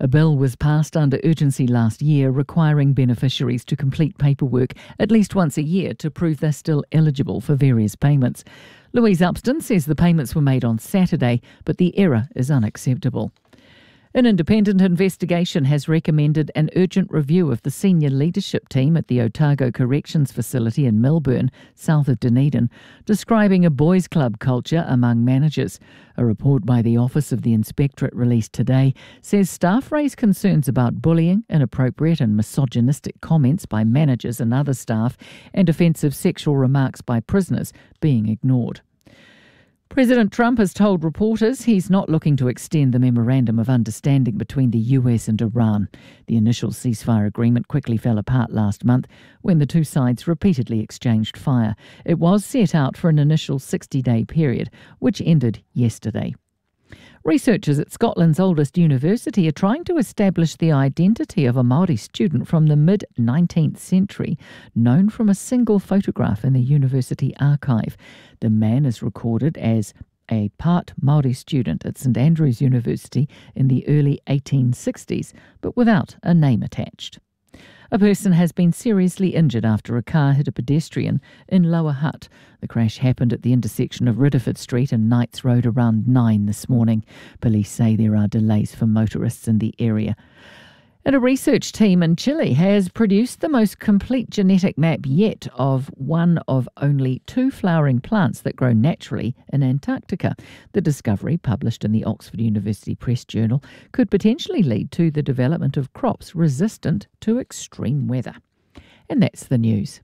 A bill was passed under urgency last year requiring beneficiaries to complete paperwork at least once a year to prove they're still eligible for various payments. Louise Upston says the payments were made on Saturday, but the error is unacceptable. An independent investigation has recommended an urgent review of the senior leadership team at the Otago Corrections Facility in Melbourne, south of Dunedin, describing a boys' club culture among managers. A report by the Office of the Inspectorate released today says staff raise concerns about bullying, inappropriate and misogynistic comments by managers and other staff, and offensive sexual remarks by prisoners being ignored. President Trump has told reporters he's not looking to extend the Memorandum of Understanding between the US and Iran. The initial ceasefire agreement quickly fell apart last month when the two sides repeatedly exchanged fire. It was set out for an initial 60-day period, which ended yesterday. Researchers at Scotland's oldest university are trying to establish the identity of a Māori student from the mid-19th century, known from a single photograph in the university archive. The man is recorded as a part Māori student at St Andrews University in the early 1860s, but without a name attached. A person has been seriously injured after a car hit a pedestrian in Lower Hutt. The crash happened at the intersection of Ridderford Street and Knights Road around 9 this morning. Police say there are delays for motorists in the area. And a research team in Chile has produced the most complete genetic map yet of one of only 2 flowering plants that grow naturally in Antarctica. The discovery, published in the Oxford University Press Journal, could potentially lead to the development of crops resistant to extreme weather. And that's the news.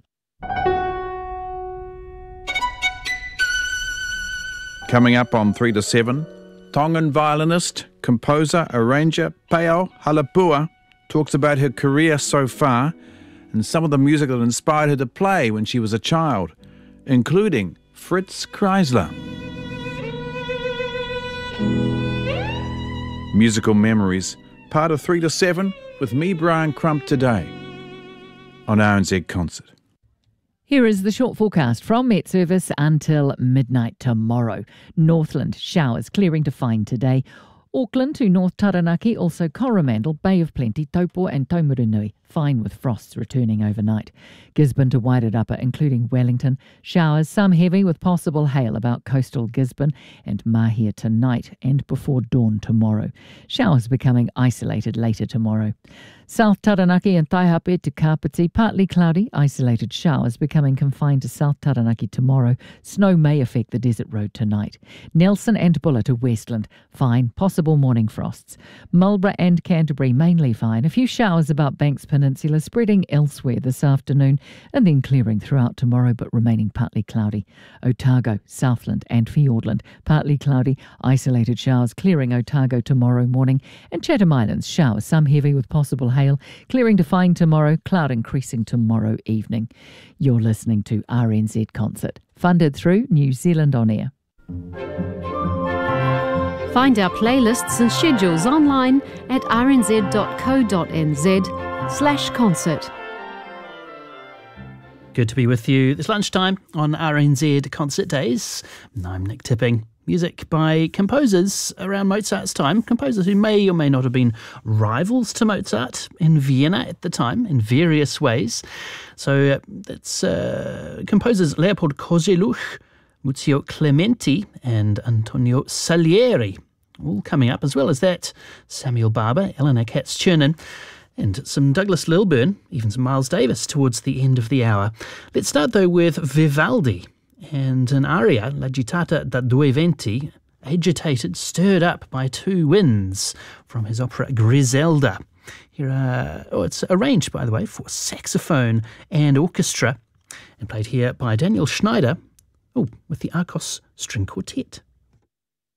Coming up on 3 to 7, Tongan violinist, composer, arranger Pe'o Halapua talks about her career so far and some of the music that inspired her to play when she was a child, including Fritz Kreisler. Musical Memories, part of 3 to 7 with me, Brian Crump, today on RNZ Concert. Here is the short forecast from Met Service until midnight tomorrow. Northland, showers clearing to fine today. Auckland to North Taranaki, also Coromandel, Bay of Plenty, Taupo and Taumarunui, fine with frosts returning overnight. Gisborne to Wairarapa, including Wellington, showers, some heavy with possible hail about coastal Gisborne, and Mahia tonight and before dawn tomorrow. Showers becoming isolated later tomorrow. South Taranaki and Taihape to Kapiti, partly cloudy, isolated showers becoming confined to South Taranaki tomorrow. Snow may affect the desert road tonight. Nelson and Buller to Westland, fine, possible morning frosts. Marlborough and Canterbury mainly fine, a few showers about Banks Peninsula spreading elsewhere this afternoon and then clearing throughout tomorrow but remaining partly cloudy. Otago, Southland and Fiordland, partly cloudy, isolated showers clearing Otago tomorrow morning, and Chatham Islands, showers, some heavy with possible hail, clearing to fine tomorrow, cloud increasing tomorrow evening. You're listening to RNZ Concert, funded through New Zealand On Air. Find our playlists and schedules online at rnz.co.nz/concert. Good to be with you this lunchtime on RNZ Concert Days. I'm Nick Tipping. Music by composers around Mozart's time, composers who may or may not have been rivals to Mozart in Vienna at the time in various ways. So it's composers Leopold Kozeluch, Muzio Clementi and Antonio Salieri, all coming up, as well as that Samuel Barber, Eleanor Katz-Chernin, and some Douglas Lilburn, even some Miles Davis towards the end of the hour. Let's start though with Vivaldi and an aria, La Gittata da Due Venti, agitated, stirred up by 2 winds from his opera Griselda. Here, it's arranged, by the way, for saxophone and orchestra, and played here by Daniel Schneider, with the Arcos String Quartet.